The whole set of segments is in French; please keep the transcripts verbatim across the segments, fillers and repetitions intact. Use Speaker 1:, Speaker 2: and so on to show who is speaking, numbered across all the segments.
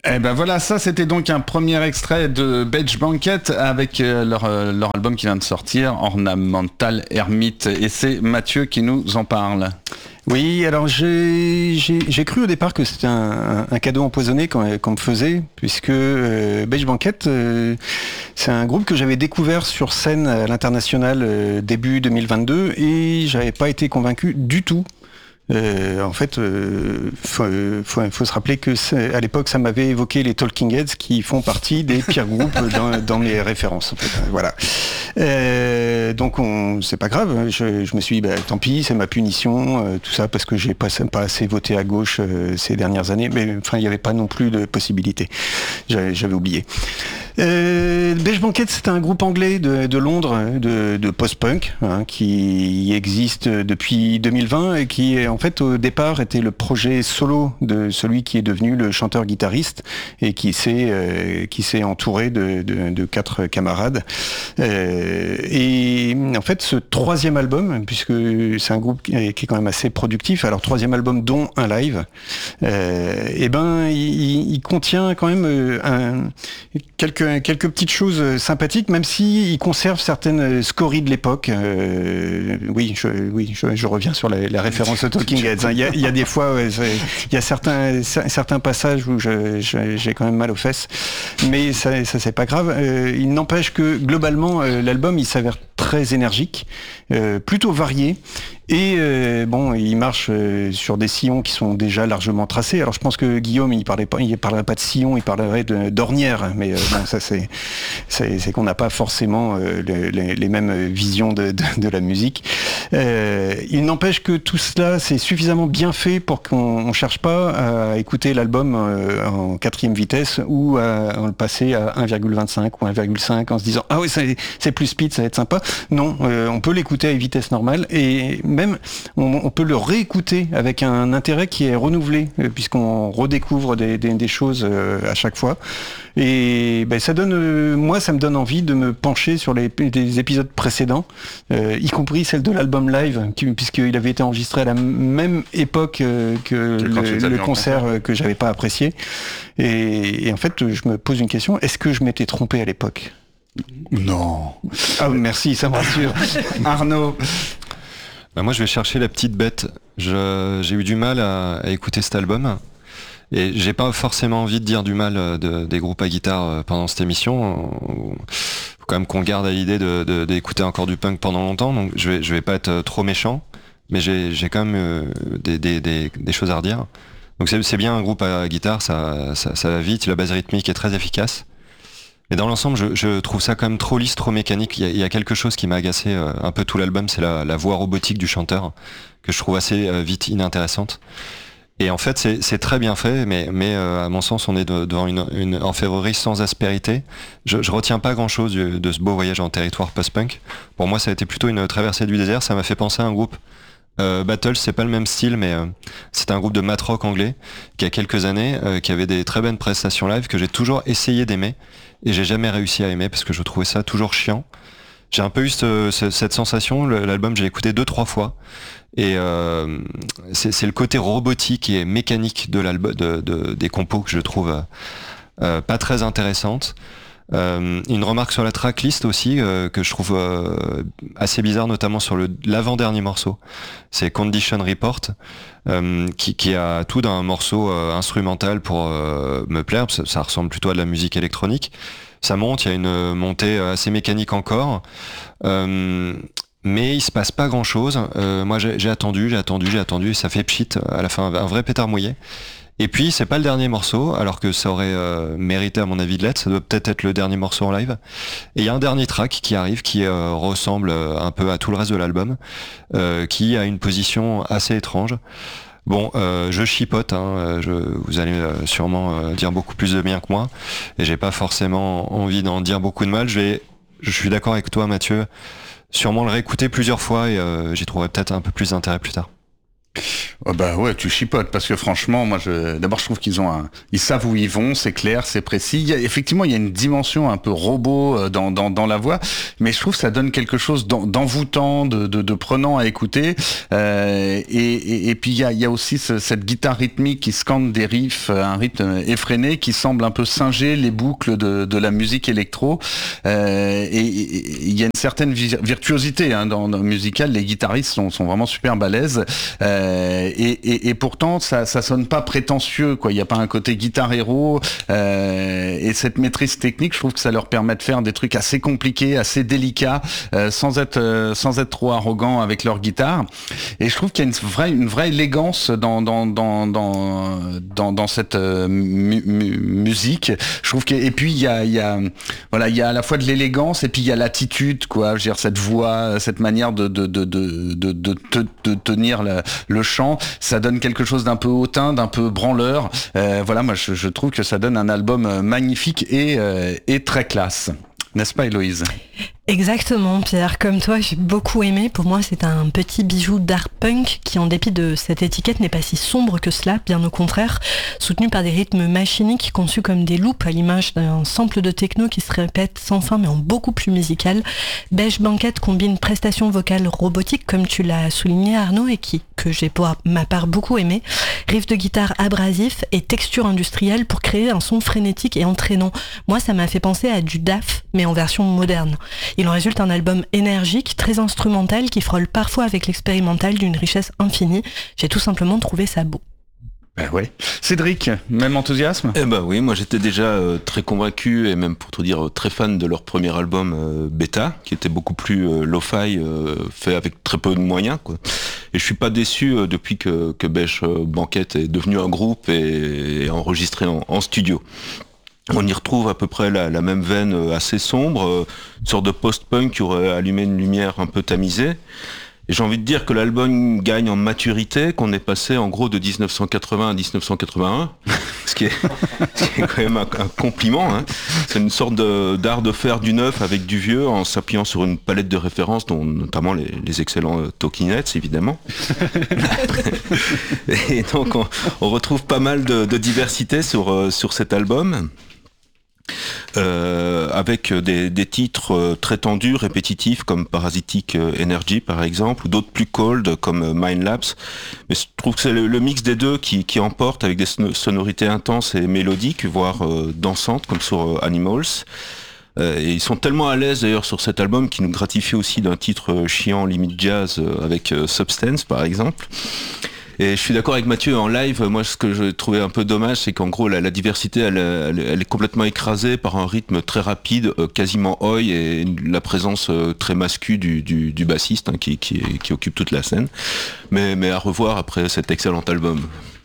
Speaker 1: Eh ben voilà, ça c'était donc un premier extrait de Beige Blanket avec euh, leur, euh, leur album qui vient de sortir, Ornamental Hermit, et c'est Mathieu qui nous en parle.
Speaker 2: Oui, alors j'ai, j'ai, j'ai cru au départ que c'était un, un cadeau empoisonné qu'on, qu'on me faisait, puisque euh, Beige Blanket, euh, c'est un groupe que j'avais découvert sur scène à l'international euh, début deux mille vingt-deux, et j'avais pas été convaincu du tout. Euh, en fait, euh, faut, faut, faut se rappeler que à l'époque, ça m'avait évoqué les Talking Heads, qui font partie des pires groupes dans, dans mes références. En fait. Voilà. Euh, donc, on, c'est pas grave. Je, je me suis dit, bah, tant pis, c'est ma punition, euh, tout ça, parce que j'ai pas, pas assez voté à gauche euh, ces dernières années. Mais enfin, il n'y avait pas non plus de possibilité. J'avais, j'avais oublié. Euh, Beige Blanket, c'est un groupe anglais de, de Londres, de, de post-punk, hein, qui existe depuis deux mille vingt et qui, en fait, au départ, était le projet solo de celui qui est devenu le chanteur-guitariste et qui s'est, euh, qui s'est entouré de, de, de quatre camarades. Euh, et en fait, ce troisième album, puisque c'est un groupe qui est, qui est quand même assez productif, alors troisième album dont un live, euh, et ben, il, il contient quand même un, quelques quelques petites choses sympathiques, même si il conserve certaines scories de l'époque. Euh, oui, je, oui, je, je reviens sur la, la référence aux Talking Heads. Hein. Il y a, il y a des fois, ouais, il y a certains certains passages où je, je, j'ai quand même mal aux fesses, mais ça, ça c'est pas grave. Euh, il n'empêche que globalement, euh, l'album il s'avère très énergique, euh, plutôt varié. Et euh, bon, il marche euh, sur des sillons qui sont déjà largement tracés. Alors je pense que Guillaume, il parlait pas, il parlerait pas de sillon, il parlerait de, d'ornières. Mais euh, bon, ça c'est, c'est, c'est qu'on n'a pas forcément euh, les, les mêmes visions de, de, de la musique. Euh, il n'empêche que tout cela, c'est suffisamment bien fait pour qu'on ne cherche pas à écouter l'album euh, en quatrième vitesse ou à, à le passer à un virgule vingt-cinq ou un virgule cinq en se disant ah oui, c'est, c'est plus speed, ça va être sympa. Non, euh, on peut l'écouter à vitesse normale et même on, on peut le réécouter avec un intérêt qui est renouvelé euh, puisqu'on redécouvre des, des, des choses euh, à chaque fois. Et ben, ça donne, euh, moi, ça me donne envie de me pencher sur les, les épisodes précédents, euh, y compris celle de l'album live, qui, puisqu'il avait été enregistré à la même époque euh, que, que le, le concert euh, que j'avais pas apprécié. Et, et en fait, je me pose une question, est-ce que je m'étais trompé à l'époque ?
Speaker 1: Non.
Speaker 2: Ah, merci, ça me rassure.
Speaker 1: Arnaud.
Speaker 3: Bah moi, je vais chercher la petite bête. Je, j'ai eu du mal à, à écouter cet album. Et j'ai pas forcément envie de dire du mal de, des groupes à guitare pendant cette émission. Faut quand même qu'on garde à l'idée de, de, d'écouter encore du punk pendant longtemps. Donc je vais, je vais pas être trop méchant. Mais j'ai, j'ai quand même euh, des, des, des, des choses à redire. Donc c'est, c'est bien un groupe à guitare, ça, ça, ça va vite. La base rythmique est très efficace. Mais dans l'ensemble, je, je trouve ça quand même trop lisse, trop mécanique. Il y a, il y a quelque chose qui m'a agacé euh, un peu tout l'album, c'est la, la voix robotique du chanteur, que je trouve assez euh, vite inintéressante. Et en fait, c'est, c'est très bien fait, mais, mais euh, à mon sens, on est de, devant une, une orfèvrerie sans aspérité. Je, je retiens pas grand-chose de, de ce beau voyage en territoire post-punk. Pour moi, ça a été plutôt une traversée du désert. Ça m'a fait penser à un groupe Euh, Battles, c'est pas le même style, mais euh, c'est un groupe de mat rock anglais qui a quelques années, euh, qui avait des très bonnes prestations live que j'ai toujours essayé d'aimer et j'ai jamais réussi à aimer parce que je trouvais ça toujours chiant. J'ai un peu eu ce, ce, cette sensation. L'album, j'ai écouté deux trois fois et euh, c'est, c'est le côté robotique et mécanique de l'album, de, de, des compos que je trouve euh, pas très intéressante. Euh, une remarque sur la tracklist aussi euh, que je trouve euh, assez bizarre, notamment sur le l'avant-dernier morceau, c'est Condition Report, euh, qui, qui a tout d'un morceau euh, instrumental pour euh, me plaire, ça, ça ressemble plutôt à de la musique électronique. Ça monte, il y a une montée assez mécanique encore, euh, mais il se passe pas grand-chose. Euh, moi j'ai, j'ai attendu, j'ai attendu, j'ai attendu, et ça fait pchit à la fin, un vrai pétard mouillé. Et puis c'est pas le dernier morceau, alors que ça aurait euh, mérité à mon avis de l'être, ça doit peut-être être le dernier morceau en live. Et il y a un dernier track qui arrive, qui euh, ressemble un peu à tout le reste de l'album, euh, qui a une position assez étrange. Bon, euh, je chipote, hein, je, vous allez euh, sûrement euh, dire beaucoup plus de bien que moi, et j'ai pas forcément envie d'en dire beaucoup de mal. Je vais, je suis d'accord avec toi Mathieu, sûrement le réécouter plusieurs fois et euh, j'y trouverai peut-être un peu plus d'intérêt plus tard.
Speaker 1: Oh bah ouais, tu chipotes parce que franchement, moi, je, d'abord, je trouve qu'ils ont un, ils savent où ils vont, c'est clair, c'est précis. Il y a, effectivement, il y a une dimension un peu robot dans dans dans la voix, mais je trouve que ça donne quelque chose d'en, d'envoûtant, de, de de prenant à écouter. Euh, et, et et puis il y a il y a aussi ce, cette guitare rythmique qui scande des riffs, un rythme effréné qui semble un peu singer les boucles de de la musique électro. Euh, et il y a une certaine virtuosité hein, dans, dans le musical. Les guitaristes sont sont vraiment super balèzes. Euh, Et, et, et pourtant, ça, ça sonne pas prétentieux, quoi. Il n'y a pas un côté guitare héros. Euh, et cette maîtrise technique, je trouve que ça leur permet de faire des trucs assez compliqués, assez délicats, euh, sans être, euh, sans être trop arrogant avec leur guitare. Et je trouve qu'il y a une vraie, une vraie élégance dans, dans, dans, dans, dans, dans cette euh, mu, mu, musique. Je trouve que, et puis il y a, il y a, voilà, il y a à la fois de l'élégance et puis il y a l'attitude, quoi. Je veux dire, cette voix, cette manière de, de, de, de, de, de, de, de tenir le, le chant. Ça donne quelque chose d'un peu hautain, d'un peu branleur. Euh, voilà, moi je, je trouve que ça donne un album magnifique et, euh, et très classe. N'est-ce pas, Héloïse ?
Speaker 4: Exactement, Pierre. Comme toi, j'ai beaucoup aimé. Pour moi, c'est un petit bijou d'art punk qui, en dépit de cette étiquette, n'est pas si sombre que cela, bien au contraire. Soutenu par des rythmes machiniques conçus comme des loops à l'image d'un sample de techno qui se répète sans fin mais en beaucoup plus musical. Beige Banquet combine prestations vocales robotiques, comme tu l'as souligné, Arnaud, et qui, que j'ai pour ma part beaucoup aimé, riff de guitare abrasif et texture industrielle pour créer un son frénétique et entraînant. Moi, ça m'a fait penser à du D A F, mais en version moderne. Il en résulte un album énergique, très instrumental, qui frôle parfois avec l'expérimental d'une richesse infinie. J'ai tout simplement trouvé ça beau.
Speaker 1: Ben ouais. Cédric, même enthousiasme ?
Speaker 5: Eh ben oui, moi j'étais déjà euh, très convaincu et même pour tout dire très fan de leur premier album euh, Beta, qui était beaucoup plus euh, lo-fi, euh, fait avec très peu de moyens, quoi. Et je suis pas déçu euh, depuis que, que Beige Banquet est devenu un groupe et, et enregistré en, en studio. On y retrouve à peu près la, la même veine assez sombre, une sorte de post-punk qui aurait allumé une lumière un peu tamisée. Et j'ai envie de dire que l'album gagne en maturité, qu'on est passé en gros de dix-neuf cent quatre-vingts à dix-neuf cent quatre-vingt-un, ce qui est, ce qui est quand même un, un compliment. Hein. C'est une sorte de, d'art de faire du neuf avec du vieux en s'appuyant sur une palette de références, dont notamment les, les excellents euh, Talking Heads, évidemment. Et donc on, on retrouve pas mal de, de diversité sur, euh, sur cet album. Euh, avec des, des titres euh, très tendus, répétitifs comme Parasitic Energy par exemple, ou d'autres plus cold comme Mind Lapse. Mais je trouve que c'est le, le mix des deux qui, qui emporte avec des sonorités intenses et mélodiques, voire euh, dansantes comme sur euh, Animals. Euh, et ils sont tellement à l'aise d'ailleurs sur cet album qui nous gratifie aussi d'un titre euh, chiant limite jazz euh, avec euh, Substance par exemple. Et je suis d'accord avec Mathieu, en live, moi ce que je trouvais un peu dommage, c'est qu'en gros la, la diversité elle, elle, elle est complètement écrasée par un rythme très rapide, euh, quasiment oi, et la présence euh, très mascu du, du, du bassiste hein, qui, qui, qui occupe toute la scène. Mais, mais à revoir après cet excellent album.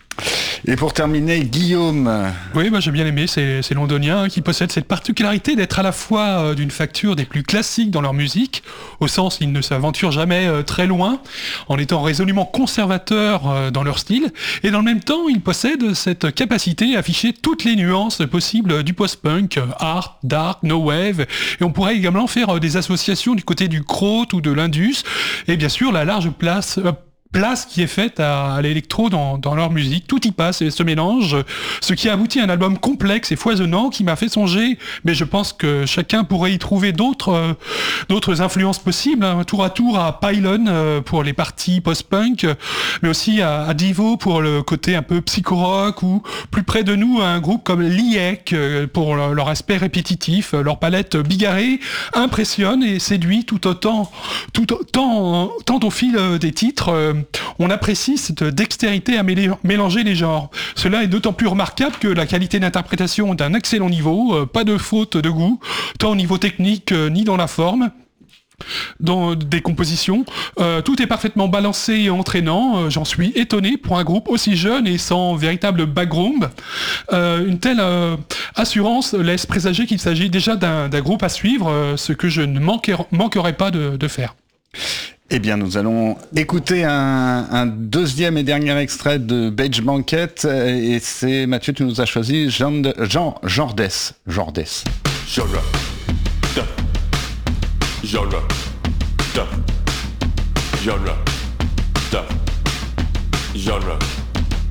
Speaker 1: Et pour terminer, Guillaume.
Speaker 6: Oui, bah, j'ai bien aimé ces, ces londoniens hein, qui possèdent cette particularité d'être à la fois euh, d'une facture des plus classiques dans leur musique, au sens ils ne s'aventurent jamais euh, très loin, en étant résolument conservateurs euh, dans leur style, et dans le même temps ils possèdent cette capacité à afficher toutes les nuances possibles du post-punk, euh, art, dark, no wave, et on pourrait également faire euh, des associations du côté du kraut ou de l'indus, et bien sûr la large place... Euh, place qui est faite à, à l'électro dans, dans leur musique, tout y passe et se mélange, ce qui a abouti à un album complexe et foisonnant qui m'a fait songer, mais je pense que chacun pourrait y trouver d'autres euh, d'autres influences possibles, hein, tour à tour à Pylon euh, pour les parties post-punk, mais aussi à, à Divo pour le côté un peu psycho-rock, ou plus près de nous un groupe comme Liek euh, pour leur, leur aspect répétitif, leur palette bigarrée impressionne et séduit tout autant, tout autant tant au fil des titres. Euh, on apprécie cette dextérité à mélanger les genres. Cela est d'autant plus remarquable que la qualité d'interprétation est d'un excellent niveau, euh, pas de faute de goût, tant au niveau technique euh, ni dans la forme. Dans des compositions, euh, tout est parfaitement balancé et entraînant. Euh, j'en suis étonné pour un groupe aussi jeune et sans véritable background. Euh, une telle euh, assurance laisse présager qu'il s'agit déjà d'un, d'un groupe à suivre, euh, ce que je ne manquerai, manquerai pas de, de faire.
Speaker 1: Eh bien, nous allons écouter un, un deuxième et dernier extrait de Beige Banquet, et c'est, Mathieu, tu nous as choisi Jean, de, Jean Jordes. Jordes.
Speaker 7: Genre, da, genre, da, genre, da, genre.